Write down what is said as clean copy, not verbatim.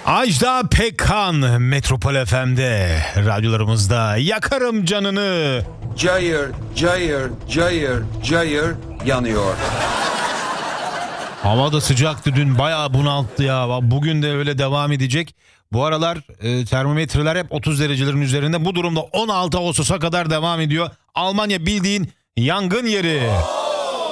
Ajda Pekkan Metropol FM'de, radyolarımızda yakarım canını. Cayır, cayır, cayır, cayır yanıyor. Hava da sıcaktı dün, bayağı bunalttı ya. Bugün de öyle devam edecek. Bu aralar termometreler hep 30 derecelerin üzerinde. Bu durumda 16 Ağustos'a kadar devam ediyor. Almanya bildiğin yangın yeri.